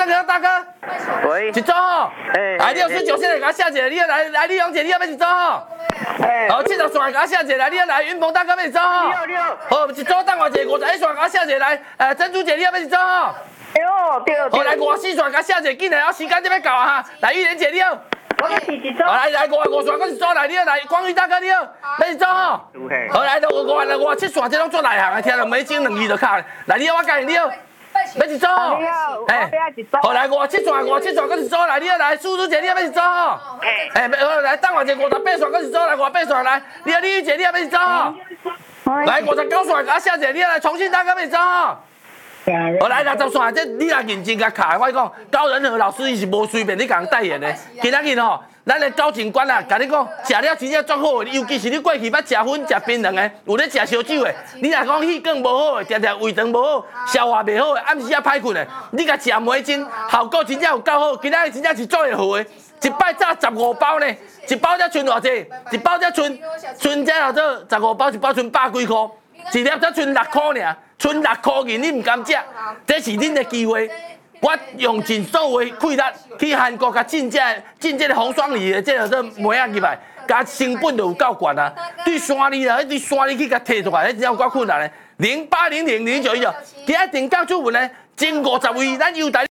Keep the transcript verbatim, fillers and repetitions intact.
你好，大哥。 喂。 一组吼。 哎。 哎，你有十九线的，给我下一个，你来来，李荣姐，你要不要一组吼？哎。好，七十线给我下一个，来，你来云鹏大哥要一组吼。 六六。 好，一组等我一下，五十一线给我下一个，来，呃，珍珠姐，你要不要一组吼？ 对对。 好，来五十四线给我下一个，紧来，我时间就要到啊哈。来，玉莲姐，你好。 我是一组。 好，来来五十五线，我一组来，你好，来光宇大哥，你好，要一组吼。好，来，五五来五十七线，这拢做内行的，听到美金两字就卡。来，你好，我教你好。要一组吼， 哎， 好来五七线，五七线，搁一组来，你要来，苏苏姐，你要不要一组吼？哎，好来，等我一下五十八线，搁一组来，五十八线来，你好，李玉姐，你要不要一组吼？来五十九线，给我下一个，你要来重新大哥要一组吼？好来六十线，这你若认真甲卡，我讲高仁和老师伊是无随便你甲人代言的，今仔日吼。咱的高警官啊，甲你讲，食了真正足好的，尤其是你过去捌食薰、食槟榔的，有咧食烧酒的，你若讲气管无好的，常常胃肠无好，消化袂好的，暗时啊歹困的，你甲食梅精，效果真正有够好，今仔日真正是做会好的，一摆炸十五包呢，一包才剩偌济？一包才剩剩才叫做十五包，一包剩百几箍，一粒才剩六箍尔，剩六箍银你唔甘食，这是恁的机会。我用尽所有的气力去韩国，甲进这进这个红双梨的这个做梅啊入来，甲成本就有够悬啊！对山梨啦，对山梨去甲摕出来，迄真正有够困难的。零八零零零九一九，今日订购主文呢，前五十位，咱优待。